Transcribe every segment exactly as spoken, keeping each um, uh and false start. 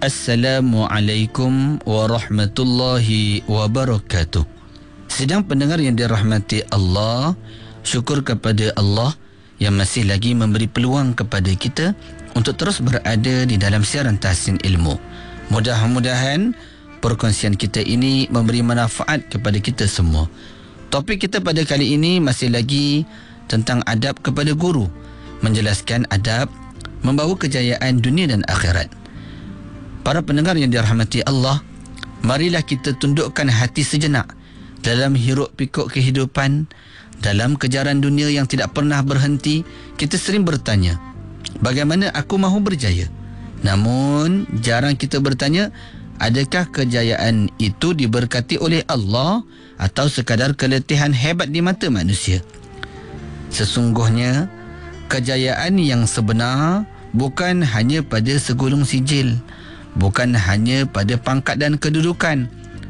Assalamualaikum warahmatullahi wabarakatuh. Sedang pendengar yang dirahmati Allah, syukur kepada Allah yang masih lagi memberi peluang kepada kita untuk terus berada di dalam siaran Tahsin Ilmu. Mudah-mudahan perkongsian kita ini memberi manfaat kepada kita semua. Topik kita pada kali ini masih lagi tentang adab kepada guru, menjelaskan adab membawa kejayaan dunia dan akhirat. Para pendengar yang dirahmati Allah, marilah kita tundukkan hati sejenak dalam hiruk pikuk kehidupan, dalam kejaran dunia yang tidak pernah berhenti. Kita sering bertanya, bagaimana aku mahu berjaya? Namun jarang kita bertanya, adakah kejayaan itu diberkati oleh Allah atau sekadar keletihan hebat di mata manusia? Sesungguhnya kejayaan yang sebenar bukan hanya pada segulung sijil, bukan hanya pada pangkat dan kedudukan.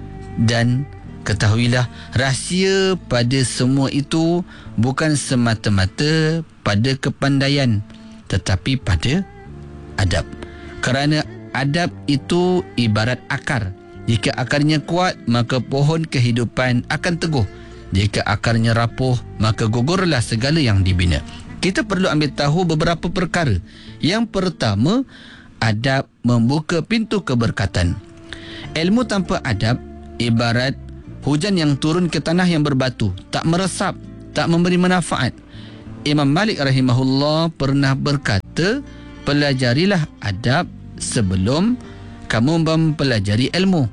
Dan ketahuilah, rahsia pada semua itu bukan semata-mata pada kepandaian, tetapi pada adab. Kerana adab itu ibarat akar. Jika akarnya kuat, maka pohon kehidupan akan teguh. Jika akarnya rapuh, maka gugurlah segala yang dibina. Kita perlu ambil tahu beberapa perkara. Yang pertama, adab membuka pintu keberkatan. Ilmu tanpa adab ibarat hujan yang turun ke tanah yang berbatu, tak meresap, tak memberi manfaat. Imam Malik rahimahullah pernah berkata, pelajarilah adab sebelum kamu mempelajari ilmu.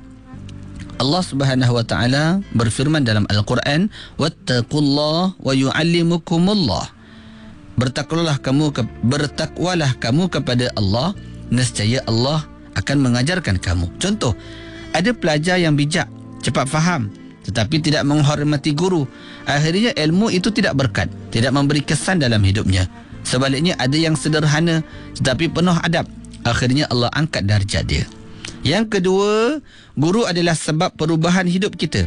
Allah Subhanahu wa taala berfirman dalam Al-Quran, wattaqullah wa yu'allimukumullah. Bertakwalah kamu ke, bertakwalah kamu kepada Allah, nescaya Allah akan mengajarkan kamu. Contoh, ada pelajar yang bijak, cepat faham, tetapi tidak menghormati guru. Akhirnya ilmu itu tidak berkat, tidak memberi kesan dalam hidupnya. Sebaliknya ada yang sederhana tetapi penuh adab. Akhirnya Allah angkat darjat dia. Yang kedua, guru adalah sebab perubahan hidup kita.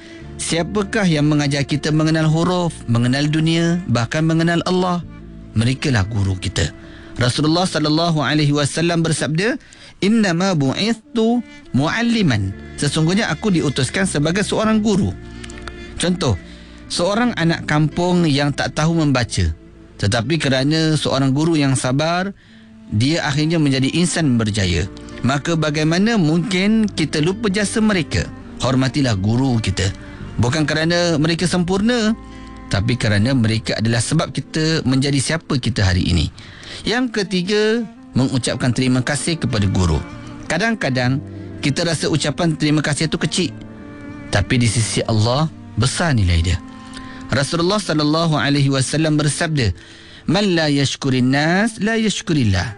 Siapakah yang mengajar kita mengenal huruf, mengenal dunia, bahkan mengenal Allah? Merekalah guru kita. Rasulullah sallallahu alaihi wasallam bersabda, innama bu'ithtu mu'alliman. Sesungguhnya aku diutuskan sebagai seorang guru. Contoh, seorang anak kampung yang tak tahu membaca, tetapi kerana seorang guru yang sabar, dia akhirnya menjadi insan berjaya. Maka bagaimana mungkin kita lupa jasa mereka? Hormatilah guru kita. Bukan kerana mereka sempurna, tapi kerana mereka adalah sebab kita menjadi siapa kita hari ini. Yang ketiga, mengucapkan terima kasih kepada guru. Kadang-kadang kita rasa ucapan terima kasih itu kecil, tapi di sisi Allah besar nilai dia. Rasulullah sallallahu alaihi wasallam bersabda, man la yashkurin nas la yashkurillah.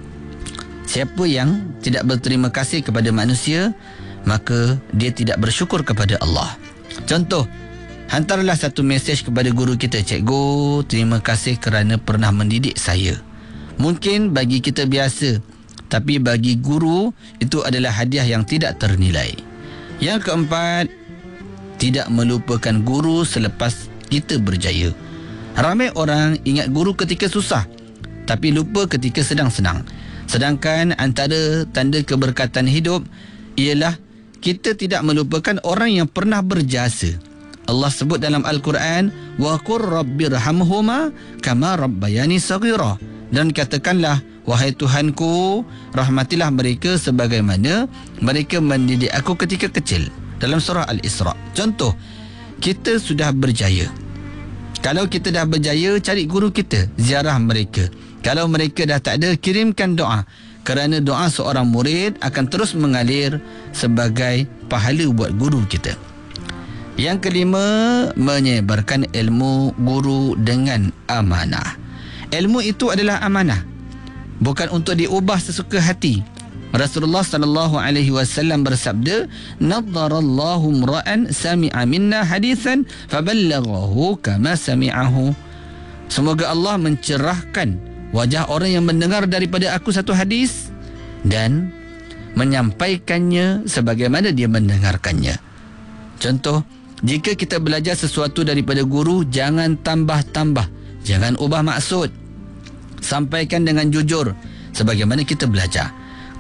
Siapa yang tidak berterima kasih kepada manusia, maka dia tidak bersyukur kepada Allah. Contoh, hantarlah satu mesej kepada guru kita, cikgu, terima kasih kerana pernah mendidik saya. Mungkin bagi kita biasa, tapi bagi guru itu adalah hadiah yang tidak ternilai. Yang keempat, tidak melupakan guru selepas kita berjaya. Ramai orang ingat guru ketika susah, tapi lupa ketika sedang senang. Sedangkan antara tanda keberkatan hidup ialah kita tidak melupakan orang yang pernah berjasa. Allah sebut dalam Al-Quran, wa qur rabbirhamhuma kama rabbayani saghira. Dan katakanlah, wahai Tuhanku, rahmatilah mereka sebagaimana mereka mendidik aku ketika kecil. Dalam surah Al-Isra. Contoh, kita sudah berjaya. Kalau kita dah berjaya, cari guru kita, ziarah mereka. Kalau mereka dah tak ada, kirimkan doa. Kerana doa seorang murid akan terus mengalir sebagai pahala buat guru kita. Yang kelima, menyebarkan ilmu guru dengan amanah. Ilmu itu adalah amanah, bukan untuk diubah sesuka hati. Rasulullah sallallahu alaihi wasallam bersabda, nadharallahu imra'an sami'a minna hadithan faballaghahu kama sami'ahu. Semoga Allah mencerahkan wajah orang yang mendengar daripada aku satu hadis dan menyampaikannya sebagaimana dia mendengarkannya. Contoh, jika kita belajar sesuatu daripada guru, jangan tambah-tambah, jangan ubah maksud. Sampaikan dengan jujur sebagaimana kita belajar.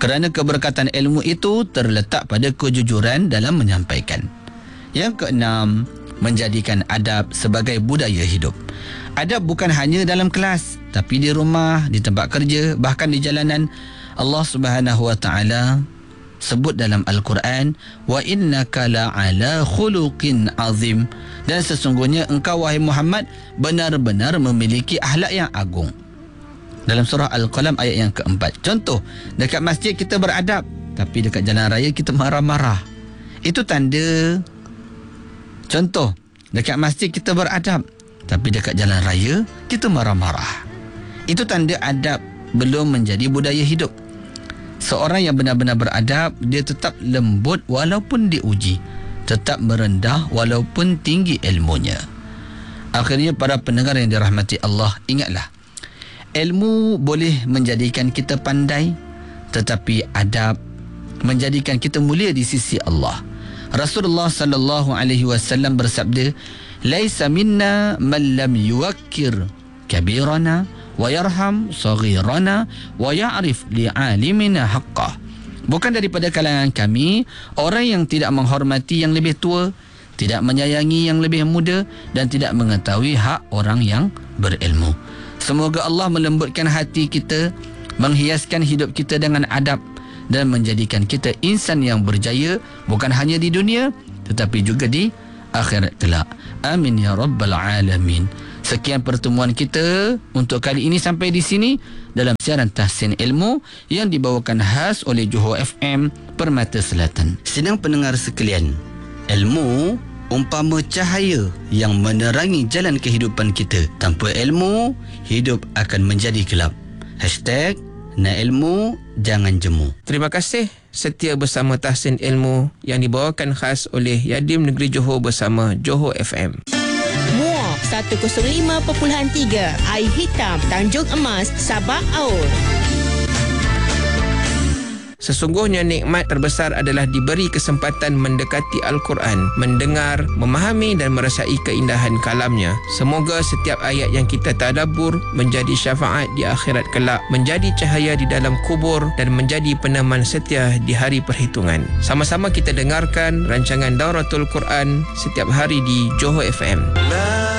Kerana keberkatan ilmu itu terletak pada kejujuran dalam menyampaikan. Yang keenam, menjadikan adab sebagai budaya hidup. Adab bukan hanya dalam kelas, tapi di rumah, di tempat kerja, bahkan di jalanan. Allah Subhanahu wa taala sebut dalam Al-Quran, wa innaka la'ala khuluqin azim, dan sesungguhnya engkau wahai Muhammad benar-benar memiliki akhlak yang agung. Dalam surah Al-Qalam ayat yang keempat. Contoh, dekat masjid kita beradab, tapi dekat jalan raya kita marah-marah. Itu tanda. Contoh, dekat masjid kita beradab, tapi dekat jalan raya kita marah-marah. Itu tanda adab belum menjadi budaya hidup. Seorang yang benar-benar beradab, dia tetap lembut walaupun diuji, tetap merendah walaupun tinggi ilmunya. Akhirnya para pendengar yang dirahmati Allah, ingatlah, ilmu boleh menjadikan kita pandai, tetapi adab menjadikan kita mulia di sisi Allah. Rasulullah sallallahu alaihi wasallam bersabda, "Laisa minna man lam yuwakkir kabirana wa yarham saghirana wa ya'rif li'alimina haqqah." Bukan daripada kalangan kami orang yang tidak menghormati yang lebih tua, tidak menyayangi yang lebih muda, dan tidak mengetahui hak orang yang berilmu. Semoga Allah melembutkan hati kita, menghiaskan hidup kita dengan adab, dan menjadikan kita insan yang berjaya bukan hanya di dunia tetapi juga di akhirat kelak. Amin ya rabbal alamin. Sekian pertemuan kita untuk kali ini sampai di sini dalam siaran Tahsin Ilmu yang dibawakan khas oleh Johor F M Permata Selatan. Sedang pendengar sekalian, ilmu umpama cahaya yang menerangi jalan kehidupan kita. Tanpa ilmu, hidup akan menjadi gelap. Hashtag nak ilmu, jangan jemu. Terima kasih setia bersama Tahsin Ilmu yang dibawakan khas oleh Yadim Negeri Johor bersama Johor F M. Muar seratus lima perpuluhan tiga, Air Hitam, Tanjung Emas, Sabak Aur. Sesungguhnya nikmat terbesar adalah diberi kesempatan mendekati Al-Quran, mendengar, memahami dan merasai keindahan kalamnya. Semoga setiap ayat yang kita tadabbur menjadi syafaat di akhirat kelak, menjadi cahaya di dalam kubur dan menjadi peneman setia di hari perhitungan. Sama-sama kita dengarkan rancangan Dauratul Quran setiap hari di Johor F M.